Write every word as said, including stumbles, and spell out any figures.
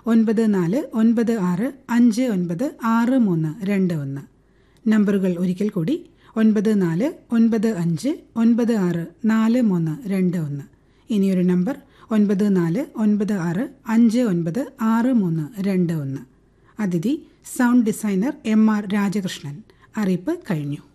ഒൻപത് നാല് ഒൻപത് ആറ് അഞ്ച് ഒൻപത് ആറ് മൂന്ന് രണ്ട് ഒന്ന്. നമ്പറുകൾ ഒരിക്കൽ കൂടി: ഒൻപത് നാല് ഒൻപത് അഞ്ച് ഒൻപത് ആറ് നാല് മൂന്ന് രണ്ട് ഒന്ന്. ഇനിയൊരു നമ്പർ ഒൻപത് നാല് ഒൻപത് ആറ് അഞ്ച് ഒൻപത് ആറ് മൂന്ന് രണ്ട് ഒന്ന്. അതിഥി sound designer M R Rajakrishnan. അറിയിപ്പ് കഴിഞ്ഞു.